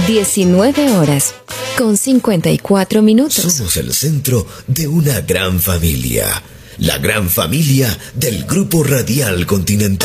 19 horas con 54 minutos. Somos el centro de una gran familia. La gran familia del Grupo Radial Continental.